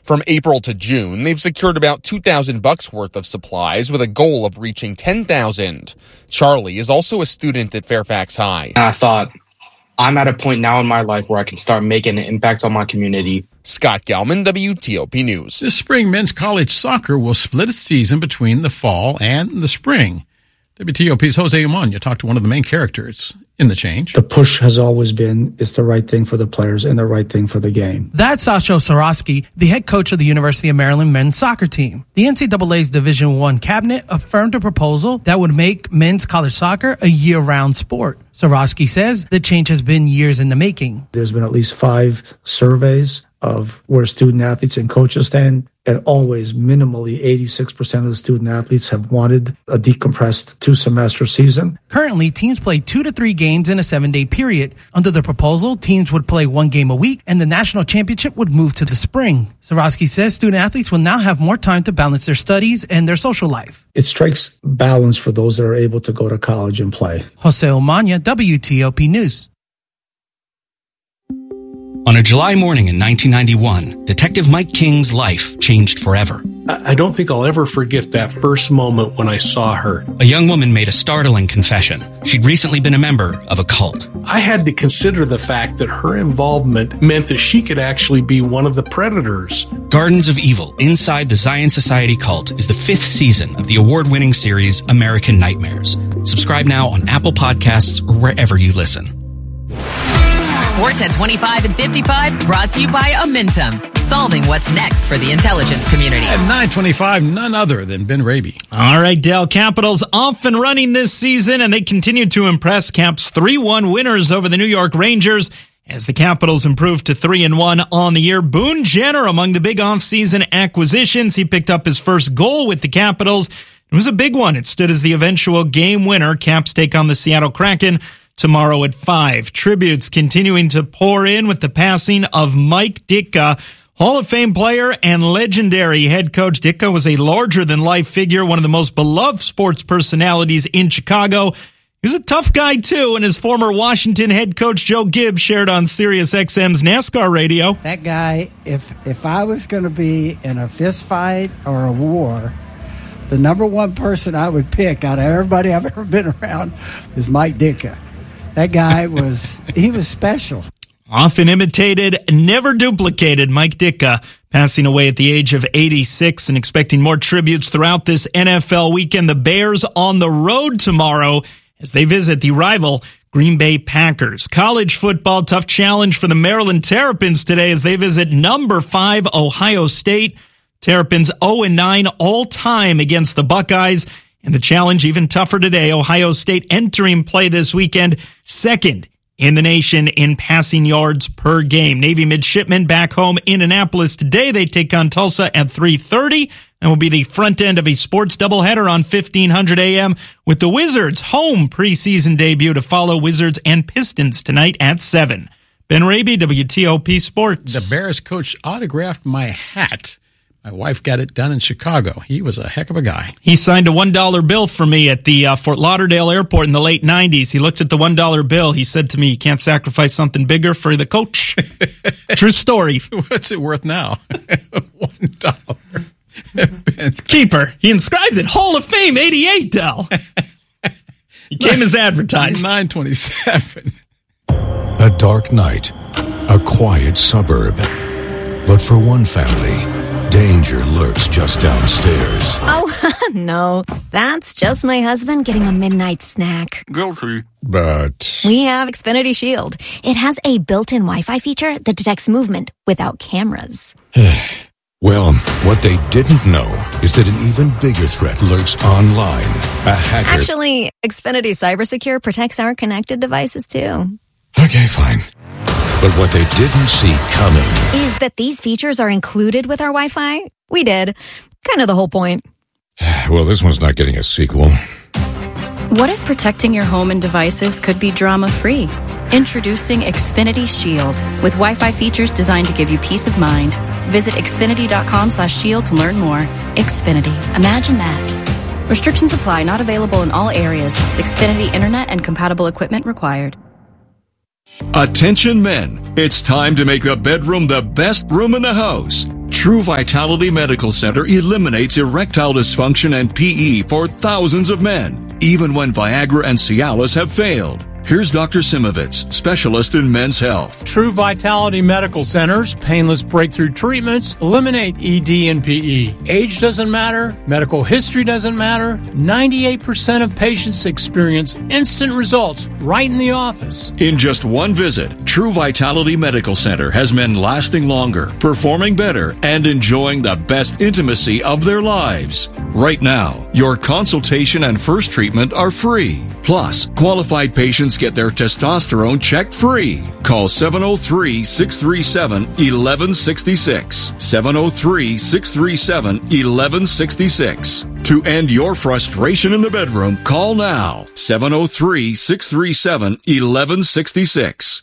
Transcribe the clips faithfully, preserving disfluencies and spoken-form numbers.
From April to June, they've secured about two thousand bucks worth of supplies with a goal of reaching ten thousand. Charlie is also a student at Fairfax High. I thought, I'm at a point now in my life where I can start making an impact on my community. Scott Gelman, W T O P News. This spring, men's college soccer will split its season between the fall and the spring. W T O P's Jose Amon, talked to one of the main characters in the change. The push has always been, it's the right thing for the players and the right thing for the game. That's Sasho Sarosky, the head coach of the University of Maryland men's soccer team. The N C double A's Division One cabinet affirmed a proposal that would make men's college soccer a year-round sport. Sarosky says the change has been years in the making. There's been at least five surveys of where student athletes and coaches stand, and always minimally eighty-six percent of the student athletes have wanted a decompressed two-semester season. Currently, teams play two to three games in a seven-day period. Under the proposal, teams would play one game a week, and the national championship would move to the spring. Sarosky says student athletes will now have more time to balance their studies and their social life. It strikes balance for those that are able to go to college and play. Jose Omania, W T O P News. On a July morning in nineteen ninety-one, Detective Mike King's life changed forever. I don't think I'll ever forget that first moment when I saw her. A young woman made a startling confession. She'd recently been a member of a cult. I had to consider the fact that her involvement meant that she could actually be one of the predators. Gardens of Evil, Inside the Zion Society Cult is the fifth season of the award-winning series American Nightmares. Subscribe now on Apple Podcasts or wherever you listen. Sports at twenty-five and fifty-five, brought to you by Amentum, solving what's next for the intelligence community. At nine twenty-five, none other than Ben Raby. All right, Dell, Capitals off and running this season, and they continue to impress. Caps three one winners over the New York Rangers as the Capitals improved to three and one on the year. Boone Jenner among the big offseason acquisitions. He picked up his first goal with the Capitals. It was a big one. It stood as the eventual game winner. Caps take on the Seattle Kraken tomorrow at five. Tributes continuing to pour in with the passing of Mike Ditka, Hall of Fame player and legendary head coach. Ditka was a larger-than-life figure, one of the most beloved sports personalities in Chicago. He was a tough guy, too, and his former Washington head coach Joe Gibbs shared on Sirius X M's NASCAR radio. That guy, if if I was going to be in a fist fight or a war, the number one person I would pick out of everybody I've ever been around is Mike Ditka. That guy was, he was special. Often imitated, never duplicated, Mike Ditka passing away at the age of eighty-six, and expecting more tributes throughout this N F L weekend. The Bears on the road tomorrow as they visit the rival Green Bay Packers. College football, tough challenge for the Maryland Terrapins today as they visit number five Ohio State. Terrapins oh and nine all-time against the Buckeyes. And the challenge even tougher today. Ohio State entering play this weekend, second in the nation in passing yards per game. Navy midshipmen back home in Annapolis today. They take on Tulsa at three thirty. And will be the front end of a sports doubleheader on fifteen hundred A M with the Wizards' home preseason debut to follow. Wizards and Pistons tonight at seven. Ben Raby, W T O P Sports. The Bears coach autographed my hat. My wife got it done in Chicago. He was a heck of a guy. He signed a one dollar bill for me at the uh, Fort Lauderdale airport in the late nineties. He looked at the one dollar bill. He said to me, you can't sacrifice something bigger for the coach. True story. What's it worth now? one dollar. Keeper. He inscribed it. Hall of Fame eighty-eight, Dell. He came as advertised. nine twenty-seven. A dark night. A quiet suburb. But for one family, danger lurks just downstairs. Oh, no. That's just my husband getting a midnight snack. Guilty. But We have Xfinity Shield. It has a built-in Wi-Fi feature that detects movement without cameras. well, what they didn't know is that an even bigger threat lurks online. A hacker. Actually, Xfinity CyberSecure protects our connected devices, too. Okay, fine. But what they didn't see coming is that these features are included with our Wi-Fi. We did. Kind of the whole point. Well, this one's not getting a sequel. What if protecting your home and devices could be drama-free? Introducing Xfinity Shield with Wi-Fi features designed to give you peace of mind. Visit Xfinity.com slash shield to learn more. Xfinity. Imagine that. Restrictions apply. Not available in all areas. Xfinity Internet and compatible equipment required. Attention men, it's time to make the bedroom the best room in the house. True Vitality Medical Center eliminates erectile dysfunction and P E for thousands of men, even when Viagra and Cialis have failed. Here's Doctor Simovitz, specialist in men's health. True Vitality Medical Center's painless breakthrough treatments eliminate E D and P E. Age doesn't matter. Medical history doesn't matter. ninety-eight percent of patients experience instant results right in the office. In just one visit, True Vitality Medical Center has men lasting longer, performing better, and enjoying the best intimacy of their lives. Right now, your consultation and first treatment are free. Plus, qualified patients get their testosterone checked free. Call seven oh three, six three seven, one one six six. seven oh three, six three seven, one one six six. To end your frustration in the bedroom, call now. seven oh three, six three seven, one one six six.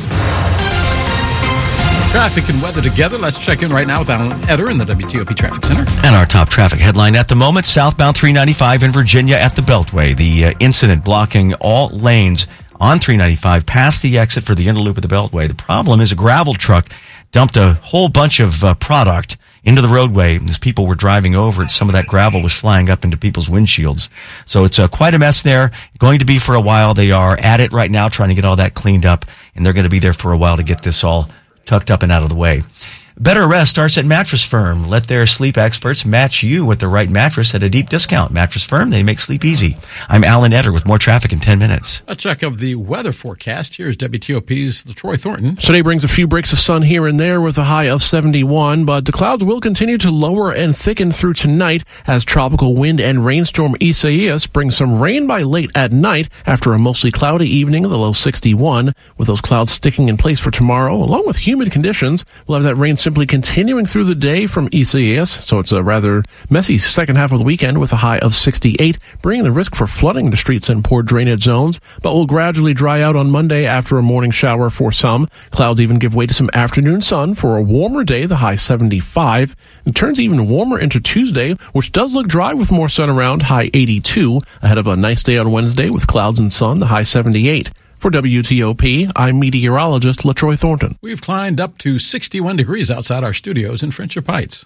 Traffic and weather together. Let's check in right now with Alan Eder in the W T O P Traffic Center. And our top traffic headline at the moment, southbound three ninety-five in Virginia at the Beltway. The uh, incident blocking all lanes on three ninety-five past the exit for the inner loop of the Beltway. The problem is a gravel truck dumped a whole bunch of uh, product into the roadway. As people were driving over it, some of that gravel was flying up into people's windshields. So it's uh, quite a mess there. Going to be for a while. They are at it right now trying to get all that cleaned up, and they're going to be there for a while to get this all tucked up and out of the way. Better Rest starts at Mattress Firm. Let their sleep experts match you with the right mattress at a deep discount. Mattress Firm, they make sleep easy. I'm Alan Eder with more traffic in ten minutes. A check of the weather forecast. Here's W T O P's LaTroy Thornton. Today brings a few breaks of sun here and there with a high of seventy-one, but the clouds will continue to lower and thicken through tonight as tropical wind and rainstorm Isaias brings some rain by late at night after a mostly cloudy evening, the low sixty-one. With those clouds sticking in place for tomorrow, along with humid conditions, we'll have that rain simply continuing through the day from Isaias, so it's a rather messy second half of the weekend with a high of sixty-eight, bringing the risk for flooding the streets and poor drainage zones, but will gradually dry out on Monday after a morning shower for some. Clouds even give way to some afternoon sun for a warmer day, the high seventy-five. It turns even warmer into Tuesday, which does look dry with more sun around, high eighty-two, ahead of a nice day on Wednesday with clouds and sun, the high seventy-eight. For W T O P, I'm meteorologist LaTroy Thornton. We've climbed up to sixty-one degrees outside our studios in Friendship Heights.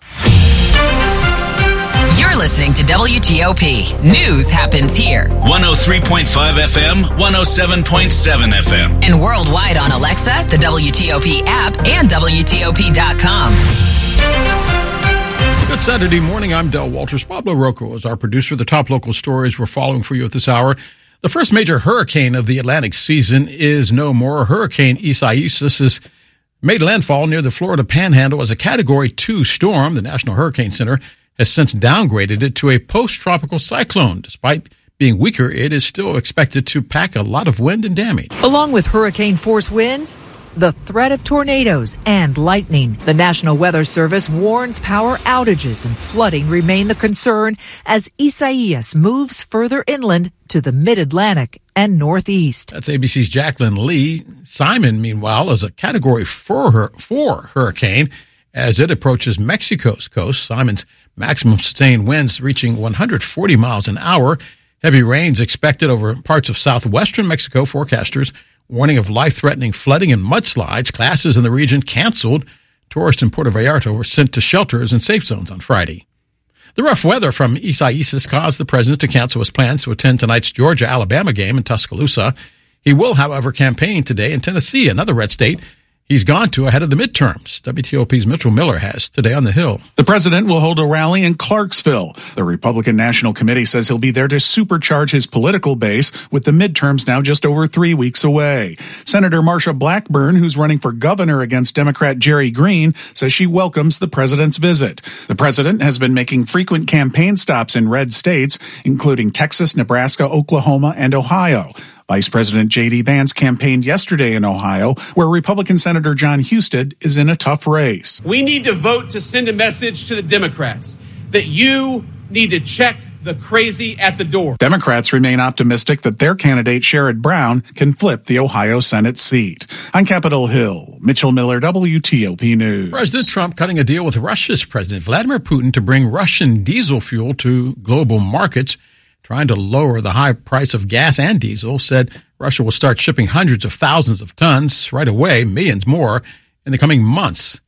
You're listening to W T O P. News happens here. one oh three point five F M, one oh seven point seven F M. And worldwide on Alexa, the W T O P app, and W T O P dot com. Good Saturday morning. I'm Del Walters. Pablo Rocco is our producer. The top local stories we're following for you at this hour. The first major hurricane of the Atlantic season is no more. Hurricane Isaias has made landfall near the Florida Panhandle as a Category two storm. The National Hurricane Center has since downgraded it to a post-tropical cyclone. Despite being weaker, it is still expected to pack a lot of wind and damage. Along with hurricane-force winds, the threat of tornadoes and lightning. The National Weather Service warns power outages and flooding remain the concern as Isaias moves further inland to the mid-Atlantic and northeast. That's A B C's Jacqueline Lee. Simon, meanwhile, is a Category four, four hurricane as it approaches Mexico's coast. Simon's maximum sustained winds reaching one hundred forty miles an hour. Heavy rains expected over parts of southwestern Mexico. Forecasters warning of life-threatening flooding and mudslides. Classes in the region canceled. Tourists in Puerto Vallarta were sent to shelters and safe zones on Friday. The rough weather from Isaias caused the president to cancel his plans to attend tonight's Georgia-Alabama game in Tuscaloosa. He will, however, campaign today in Tennessee, another red state he's gone to ahead of the midterms. W T O P's Mitchell Miller has today on the Hill. The president will hold a rally in Clarksville. The Republican National Committee says he'll be there to supercharge his political base with the midterms now just over three weeks away. Senator Marsha Blackburn, who's running for governor against Democrat Jerry Green, says she welcomes the president's visit. The president has been making frequent campaign stops in red states, including Texas, Nebraska, Oklahoma, and Ohio. Vice President J D. Vance campaigned yesterday in Ohio, where Republican Senator John Husted is in a tough race. We need to vote to send a message to the Democrats that you need to check the crazy at the door. Democrats remain optimistic that their candidate, Sherrod Brown, can flip the Ohio Senate seat. On Capitol Hill, Mitchell Miller, W T O P News. President Trump cutting a deal with Russia's President Vladimir Putin to bring Russian diesel fuel to global markets, trying to lower the high price of gas and diesel, said Russia will start shipping hundreds of thousands of tons right away, millions more, in the coming months.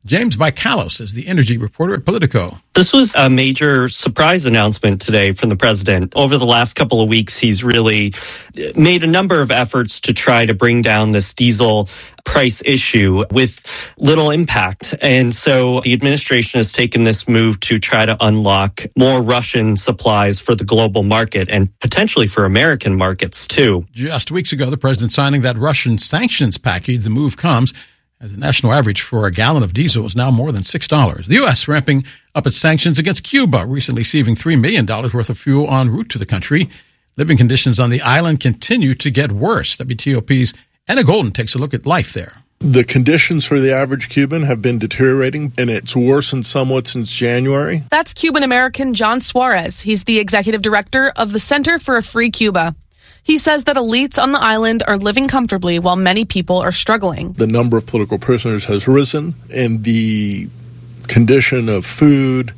James Bikalos is the energy reporter at Politico. This was a major surprise announcement today from the president. Over the last couple of weeks, he's really made a number of efforts to try to bring down this diesel price issue with little impact. And so the administration has taken this move to try to unlock more Russian supplies for the global market and potentially for American markets too. Just weeks ago, the president signing that Russian sanctions package. The move comes as the national average for a gallon of diesel is now more than six dollars. The U S ramping up its sanctions against Cuba, recently seizing three million dollars worth of fuel en route to the country. Living conditions on the island continue to get worse. W T O P's Anna Golden takes a look at life there. The conditions for the average Cuban have been deteriorating, and it's worsened somewhat since January. That's Cuban-American John Suarez. He's the executive director of the Center for a Free Cuba. He says that elites on the island are living comfortably while many people are struggling. The number of political prisoners has risen, and the condition of food,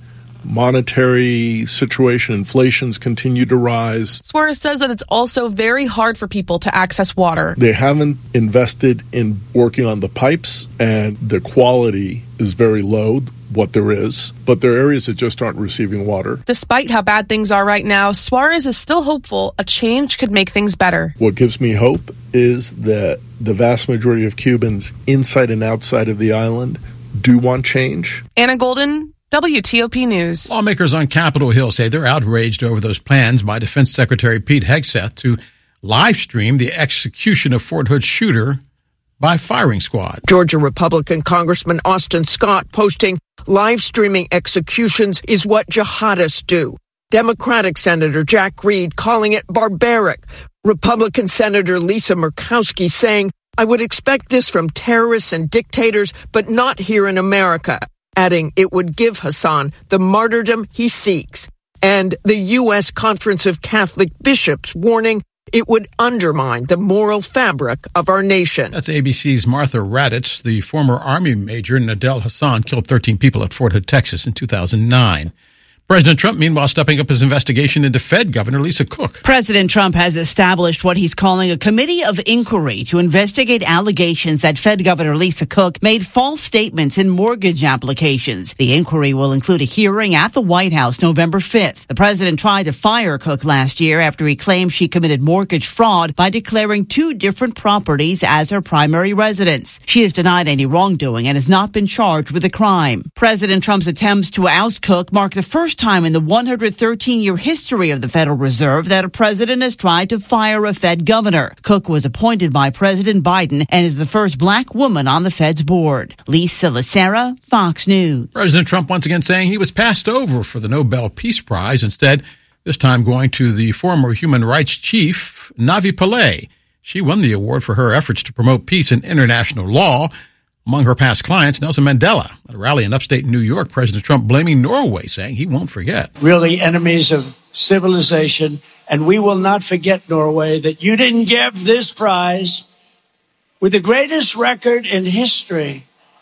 monetary situation, inflation's continued to rise. Suarez says that it's also very hard for people to access water. They haven't invested in working on the pipes, and the quality is very low, what there is, but there are areas that just aren't receiving water. Despite how bad things are right now, Suarez is still hopeful a change could make things better. What gives me hope is that the vast majority of Cubans inside and outside of the island do want change. Anna Golden, W T O P News. Lawmakers on Capitol Hill say they're outraged over those plans by Defense Secretary Pete Hegseth to live stream the execution of Fort Hood shooter by firing squad. Georgia Republican Congressman Austin Scott posting, live streaming executions is what jihadists do. Democratic Senator Jack Reed calling it barbaric. Republican Senator Lisa Murkowski saying, I would expect this from terrorists and dictators, but not here in America. Adding it would give Hassan the martyrdom he seeks. And the U S Conference of Catholic Bishops warning it would undermine the moral fabric of our nation. That's A B C's Martha Raddatz. The former Army Major Nadel Hassan killed thirteen people at Fort Hood, Texas in two thousand nine. President Trump, meanwhile, stepping up his investigation into Fed Governor Lisa Cook. President Trump has established what he's calling a committee of inquiry to investigate allegations that Fed Governor Lisa Cook made false statements in mortgage applications. The inquiry will include a hearing at the White House November fifth. The president tried to fire Cook last year after he claimed she committed mortgage fraud by declaring two different properties as her primary residence. She has denied any wrongdoing and has not been charged with a crime. President Trump's attempts to oust Cook mark the first time in the one hundred thirteen year history of the Federal Reserve that a president has tried to fire a Fed governor. Cook was appointed by President Biden and is the first black woman on the Fed's board. Lisa Lacera, Fox News. President Trump once again saying he was passed over for the Nobel Peace Prize. Instead, this time going to the former human rights chief, Navi Pillay. She won the award for her efforts to promote peace and international law. Among her past clients, Nelson Mandela. At a rally in upstate New York, President Trump blaming Norway, saying he won't forget. Really enemies of civilization, and we will not forget, Norway, that you didn't give this prize with the greatest record in history,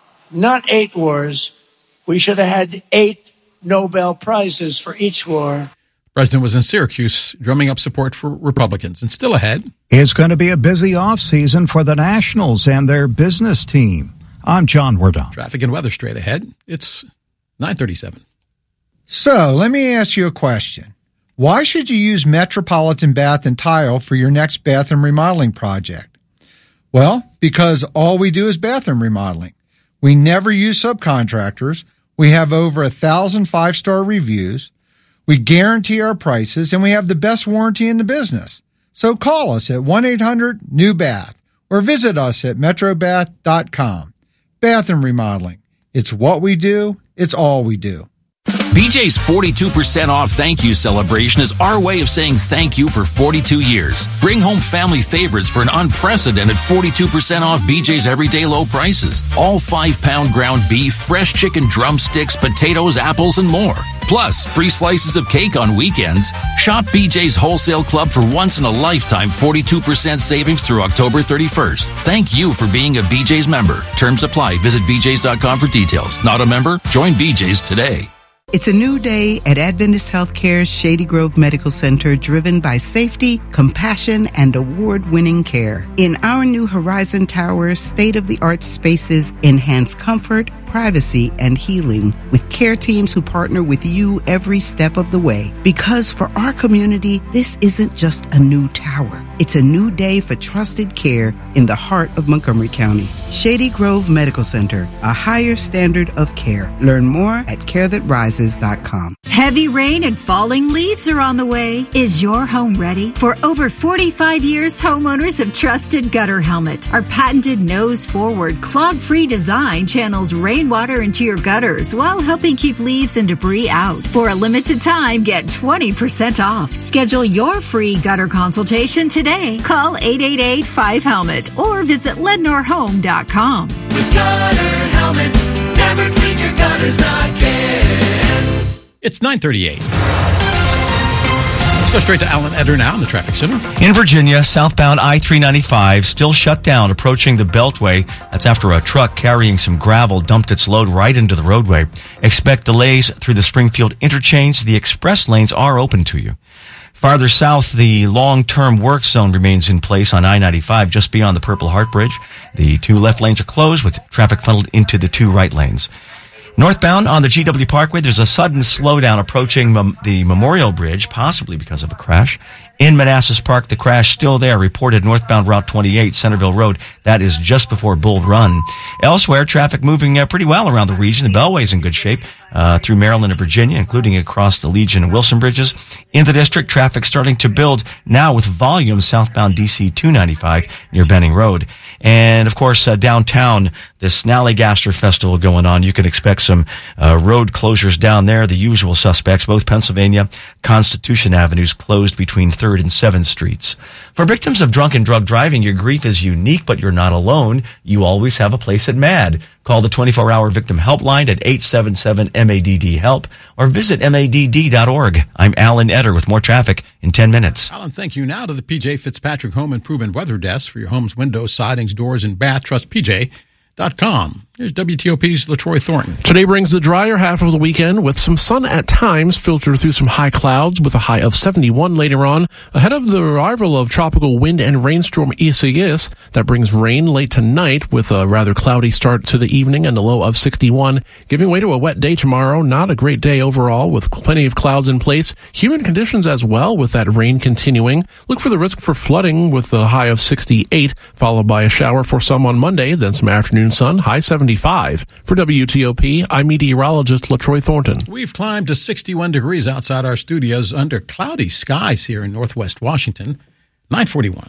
not eight wars. We should have had eight Nobel Prizes for each war. The president was in Syracuse drumming up support for Republicans. And still ahead, it's going to be a busy offseason for the Nationals and their business team. I'm John Wardon. Traffic and weather straight ahead. It's nine thirty-seven. So let me ask you a question. Why should you use Metropolitan Bath and Tile for your next bathroom remodeling project? Well, because all we do is bathroom remodeling. We never use subcontractors. We have over a thousand five-star reviews. We guarantee our prices, and we have the best warranty in the business. So call us at one eight hundred new bath or visit us at metrobath dot com. Bathroom remodeling. It's what we do. It's all we do. B J's forty-two percent off thank you celebration is our way of saying thank you for forty-two years. Bring home family favorites for an unprecedented forty-two percent off B J's everyday low prices. All five pound ground beef, fresh chicken drumsticks, potatoes, apples, and more. Plus, free slices of cake on weekends. Shop B J's Wholesale Club for once-in-a-lifetime forty-two percent savings through October thirty-first. Thank you for being a B J's member. Terms apply. Visit B J's dot com for details. Not a member? Join B J's today. It's a new day at Adventist Healthcare's Shady Grove Medical Center, driven by safety, compassion, and award-winning care. In our new Horizon Tower, state-of-the-art spaces enhance comfort, privacy, and healing with care teams who partner with you every step of the way. Because for our community, this isn't just a new tower. It's a new day for trusted care in the heart of Montgomery County. Shady Grove Medical Center, a higher standard of care. Learn more at care that rises dot com. Heavy rain and falling leaves are on the way. Is your home ready? For over forty-five years, homeowners have trusted Gutter Helmet. Our patented nose-forward, clog-free design channels rainwater into your gutters while helping keep leaves and debris out. For a limited time, get twenty percent off. Schedule your free gutter consultation today. Call eight eight eight, five helmet or visit lednor home dot com. With Gutter Helmet, never clean your gutters again. It's nine thirty-eight. Let's go straight to Alan Eder now in the traffic center. In Virginia, southbound I three ninety-five still shut down approaching the Beltway. That's after a truck carrying some gravel dumped its load right into the roadway. Expect delays through the Springfield interchange. The express lanes are open to you. Farther south, the long-term work zone remains in place on I ninety-five just beyond the Purple Heart Bridge. The two left lanes are closed with traffic funneled into the two right lanes. Northbound on the G W Parkway, there's a sudden slowdown approaching mem- the Memorial Bridge, possibly because of a crash. In Manassas Park, the crash still there, reported northbound Route twenty-eight, Centerville Road. That is just before Bull Run. Elsewhere, traffic moving uh, pretty well around the region. The Beltway's in good shape uh, through Maryland and Virginia, including across the Legion and Wilson bridges. In the district, traffic starting to build now with volume southbound D C two ninety-five near Benning Road. And, of course, uh, downtown, the Snallygaster Festival going on. You can expect some uh, road closures down there. The usual suspects, both Pennsylvania, Constitution Avenues closed between third and seventh streets. For victims of drunk and drug driving, your grief is unique, but you're not alone. You always have a place at MADD. Call the twenty-four hour victim helpline at eight seven seven M A D D HELP or visit M A D D dot org. I'm Alan Eder with more traffic in ten minutes. Alan, thank you. Now to the P J Fitzpatrick Home Improvement Weather Desk for your home's windows, sidings, doors, and bath. Trust P J dot com. Here's W T O P's LaTroy Thornton. Today brings the drier half of the weekend with some sun at times filtered through some high clouds with a high of seventy-one later on. Ahead of the arrival of tropical wind and rainstorm Isaias, that brings rain late tonight with a rather cloudy start to the evening and a low of sixty-one. Giving way to a wet day tomorrow. Not a great day overall with plenty of clouds in place. Humid conditions as well with that rain continuing. Look for the risk for flooding with a high of sixty-eight, followed by a shower for some on Monday, then some afternoon sun, high seventy-five. For W T O P, I'm meteorologist LaTroy Thornton. We've climbed to sixty-one degrees outside our studios under cloudy skies here in Northwest Washington. nine forty-one.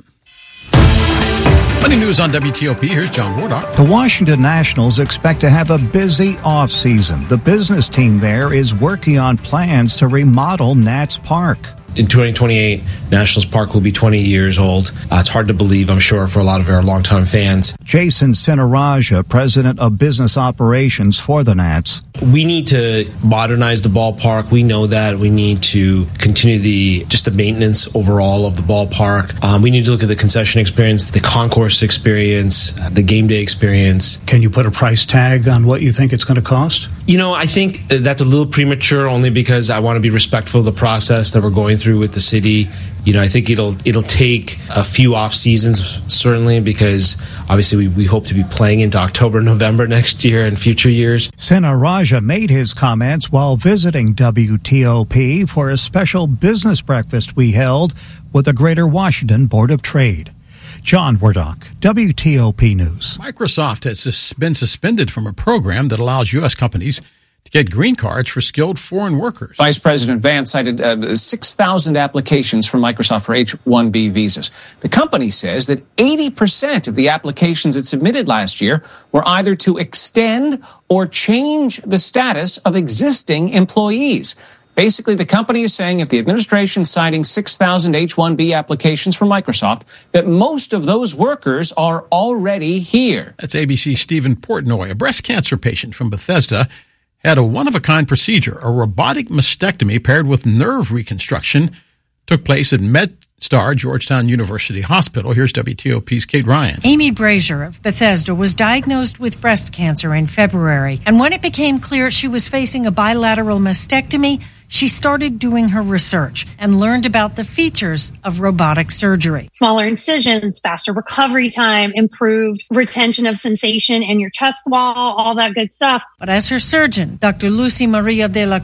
Money news on W T O P. Here's John Wardock. The Washington Nationals expect to have a busy offseason. The business team there is working on plans to remodel Nats Park. In twenty twenty-eight, Nationals Park will be twenty years old. Uh, it's hard to believe, I'm sure, for a lot of our longtime fans. Jason Sinaraja, president of business operations for the Nats. We need to modernize the ballpark. We know that. We need to continue the just the maintenance overall of the ballpark. Um, we need to look at the concession experience, the concourse experience, the game day experience. Can you put a price tag on what you think it's going to cost? You know, I think that's a little premature only because I want to be respectful of the process that we're going through with the city. You know, I think it'll it'll take a few off seasons, certainly, because obviously we, we hope to be playing into October, November next year and future years. Sinaraja made his comments while visiting W T O P for a special business breakfast we held with the Greater Washington Board of Trade. John Wardock, W T O P News. Microsoft has been suspended from a program that allows U S companies to get green cards for skilled foreign workers. Vice President Vance cited uh, six thousand applications from Microsoft for H one B visas. The company says that eighty percent of the applications it submitted last year were either to extend or change the status of existing employees. Basically, the company is saying if the administration is citing six thousand H one B applications from Microsoft, that most of those workers are already here. That's A B C's Stephen Portnoy, a breast cancer patient from Bethesda, had a one-of-a-kind procedure. A robotic mastectomy paired with nerve reconstruction took place at Med Star, Georgetown University Hospital. Here's W T O P's Kate Ryan. Amy Brazier of Bethesda was diagnosed with breast cancer in February. And when it became clear she was facing a bilateral mastectomy, she started doing her research and learned about the features of robotic surgery. Smaller incisions, faster recovery time, improved retention of sensation in your chest wall, all that good stuff. But as her surgeon, Doctor Lucy Maria de la